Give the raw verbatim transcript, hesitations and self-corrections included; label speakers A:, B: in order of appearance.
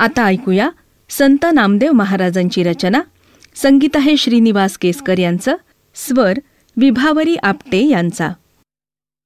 A: आता ऐकूया संत नामदेव महाराजांची रचना. संगीत आहे श्रीनिवास केसकर यांचं, स्वर विभावरी आपटे यांचा.